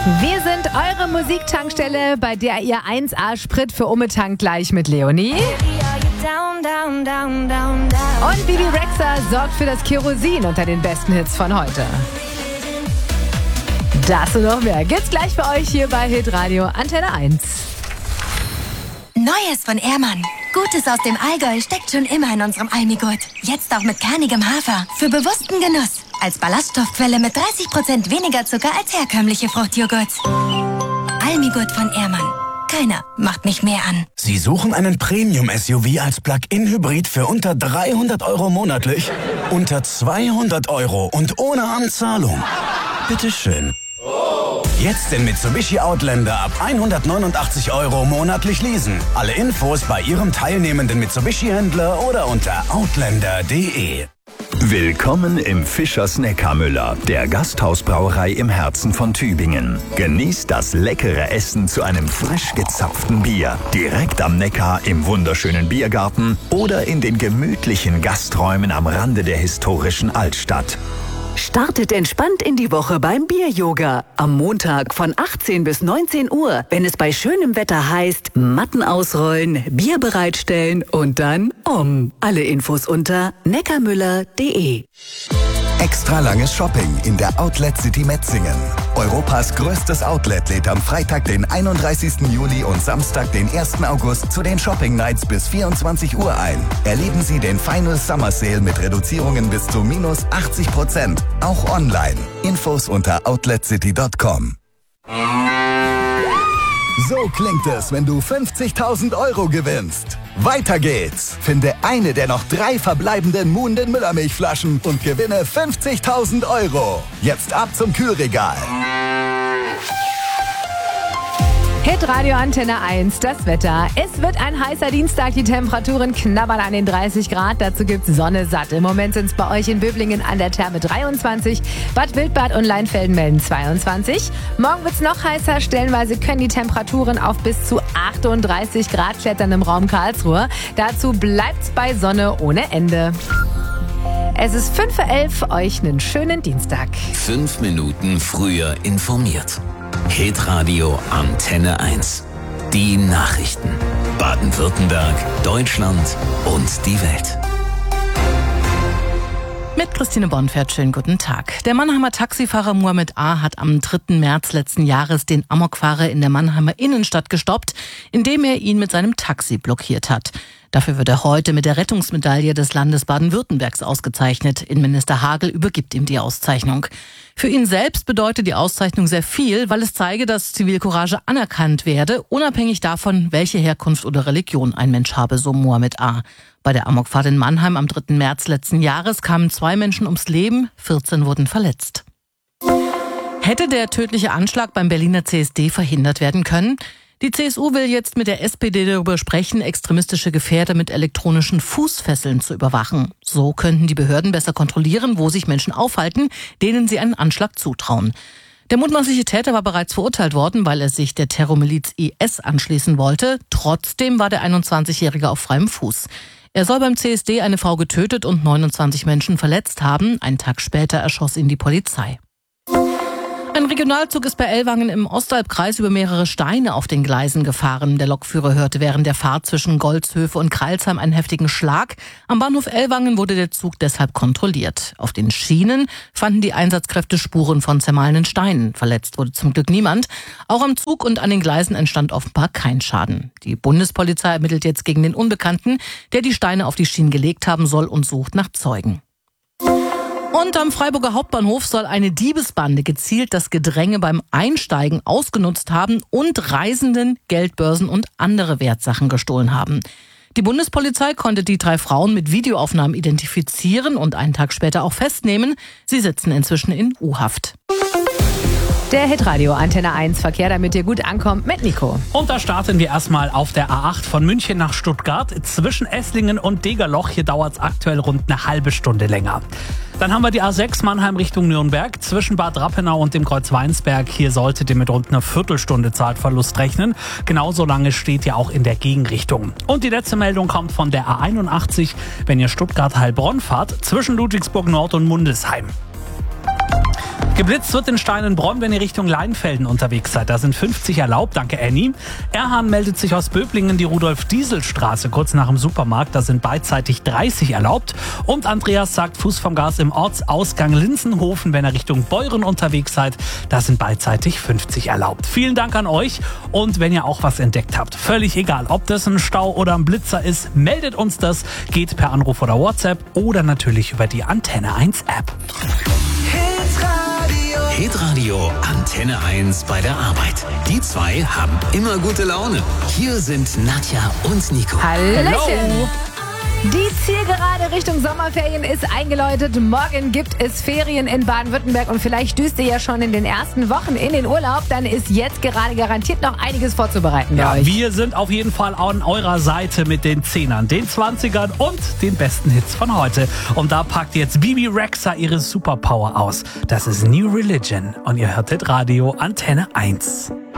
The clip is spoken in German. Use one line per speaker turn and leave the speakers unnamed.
Wir sind eure Musiktankstelle, bei der ihr 1A Sprit für Umme tankt, gleich mit Leonie. Und Bibi Rexha sorgt für das Kerosin unter den besten Hits von heute. Das und noch mehr gibt's gleich für euch hier bei Hitradio Antenne 1.
Neues von Ehrmann. Gutes aus dem Allgäu steckt schon immer in unserem Almigurt. Jetzt auch mit kernigem Hafer. Für bewussten Genuss. Als Ballaststoffquelle mit 30% weniger Zucker als herkömmliche Fruchtjoghurts. Almigurt von Ehrmann. Keiner macht mich mehr an.
Sie suchen einen Premium-SUV als Plug-in-Hybrid für unter 300 € monatlich? Unter 200 € und ohne Anzahlung? Bitteschön. Jetzt den Mitsubishi Outlander ab 189 € monatlich leasen. Alle Infos bei Ihrem teilnehmenden Mitsubishi-Händler oder unter outlander.de.
Willkommen im Fischers Neckarmüller, der Gasthausbrauerei im Herzen von Tübingen. Genießt das leckere Essen zu einem frisch gezapften Bier. Direkt am Neckar im wunderschönen Biergarten oder in den gemütlichen Gasträumen am Rande der historischen Altstadt.
Startet entspannt in die Woche beim Bier-Yoga. Am Montag von 18 bis 19 Uhr, wenn es bei schönem Wetter heißt, Matten ausrollen, Bier bereitstellen und dann Alle Infos unter neckarmüller.de.
Extra langes Shopping in der Outlet City Metzingen. Europas größtes Outlet lädt am Freitag, den 31. Juli und Samstag, den 1. August zu den Shopping Nights bis 24 Uhr ein. Erleben Sie den Final Summer Sale mit Reduzierungen bis zu minus 80%. Auch online. Infos unter outletcity.com. So klingt es, wenn du 50.000 € gewinnst. Weiter geht's. Finde eine der noch 3 verbleibenden Muhnden Müllermilchflaschen und gewinne 50.000 €. Jetzt ab zum Kühlregal.
Hitradio Antenne 1, das Wetter. Es wird ein heißer Dienstag, die Temperaturen knabbern an den 30 Grad. Dazu gibt's Sonne satt. Im Moment sind es bei euch in Böblingen an der Therme 23, Bad Wildbad und Leinfelden melden 22. Morgen wird's noch heißer. Stellenweise können die Temperaturen auf bis zu 38 Grad klettern im Raum Karlsruhe. Dazu bleibt's bei Sonne ohne Ende. Es ist 5:11 Uhr, euch einen schönen Dienstag.
5 Minuten früher informiert. Hitradio Antenne 1. Die Nachrichten. Baden-Württemberg, Deutschland und die Welt.
Mit Christine Bonfert, schönen guten Tag. Der Mannheimer Taxifahrer Mohammed A. hat am 3. März letzten Jahres den Amokfahrer in der Mannheimer Innenstadt gestoppt, indem er ihn mit seinem Taxi blockiert hat. Dafür wird er heute mit der Rettungsmedaille des Landes Baden-Württembergs ausgezeichnet. Innenminister Hagel übergibt ihm die Auszeichnung. Für ihn selbst bedeutet die Auszeichnung sehr viel, weil es zeige, dass Zivilcourage anerkannt werde, unabhängig davon, welche Herkunft oder Religion ein Mensch habe, so Mohammed A. Bei der Amokfahrt in Mannheim am 3. März letzten Jahres kamen 2 Menschen ums Leben, 14 wurden verletzt. Hätte der tödliche Anschlag beim Berliner CSD verhindert werden können? Die CSU will jetzt mit der SPD darüber sprechen, extremistische Gefährder mit elektronischen Fußfesseln zu überwachen. So könnten die Behörden besser kontrollieren, wo sich Menschen aufhalten, denen sie einen Anschlag zutrauen. Der mutmaßliche Täter war bereits verurteilt worden, weil er sich der Terrormiliz IS anschließen wollte. Trotzdem war der 21-Jährige auf freiem Fuß. Er soll beim CSD eine Frau getötet und 29 Menschen verletzt haben. Einen Tag später erschoss ihn die Polizei. Ein Regionalzug ist bei Ellwangen im Ostalbkreis über mehrere Steine auf den Gleisen gefahren. Der Lokführer hörte während der Fahrt zwischen Goldshöfe und Kreilsheim einen heftigen Schlag. Am Bahnhof Ellwangen wurde der Zug deshalb kontrolliert. Auf den Schienen fanden die Einsatzkräfte Spuren von zermahlenen Steinen. Verletzt wurde zum Glück niemand. Auch am Zug und an den Gleisen entstand offenbar kein Schaden. Die Bundespolizei ermittelt jetzt gegen den Unbekannten, der die Steine auf die Schienen gelegt haben soll, und sucht nach Zeugen. Und am Freiburger Hauptbahnhof soll eine Diebesbande gezielt das Gedränge beim Einsteigen ausgenutzt haben und Reisenden Geldbörsen und andere Wertsachen gestohlen haben. Die Bundespolizei konnte die 3 Frauen mit Videoaufnahmen identifizieren und einen Tag später auch festnehmen. Sie sitzen inzwischen in U-Haft.
Der Hitradio Antenne 1 Verkehr, damit ihr gut ankommt, mit Nico.
Und da starten wir erstmal auf der A8 von München nach Stuttgart. Zwischen Esslingen und Degerloch, hier dauert es aktuell rund eine halbe Stunde länger. Dann haben wir die A6 Mannheim Richtung Nürnberg. Zwischen Bad Rappenau und dem Kreuz Weinsberg, hier solltet ihr mit rund einer Viertelstunde Zeitverlust rechnen. Genauso lange steht ihr auch in der Gegenrichtung. Und die letzte Meldung kommt von der A81, wenn ihr Stuttgart-Heilbronn fahrt, zwischen Ludwigsburg Nord und Mundelsheim. Geblitzt wird in Steinenbronn, wenn ihr Richtung Leinfelden unterwegs seid. Da sind 50 erlaubt, danke Annie. Erhan meldet sich aus Böblingen, die Rudolf-Diesel-Straße, kurz nach dem Supermarkt. Da sind beidseitig 30 erlaubt. Und Andreas sagt, Fuß vom Gas im Ortsausgang Linsenhofen, wenn ihr Richtung Beuren unterwegs seid. Da sind beidseitig 50 erlaubt. Vielen Dank an euch. Und wenn ihr auch was entdeckt habt, völlig egal, ob das ein Stau oder ein Blitzer ist, meldet uns das. Geht per Anruf oder WhatsApp oder natürlich über die Antenne 1 App.
Hitradio Antenne 1 bei der Arbeit. Die zwei haben immer gute Laune. Hier sind Nadja und Nico.
Hallöchen. Die Zielgerade Richtung Sommerferien ist eingeläutet. Morgen gibt es Ferien in Baden-Württemberg und vielleicht düst ihr ja schon in den ersten Wochen in den Urlaub. Dann ist jetzt gerade garantiert noch einiges vorzubereiten bei euch.
Wir sind auf jeden Fall an eurer Seite mit den 10ern, den 20ern und den besten Hits von heute. Und da packt jetzt Bibi Rexha ihre Superpower aus. Das ist New Religion und ihr hört Hitradio Antenne 1.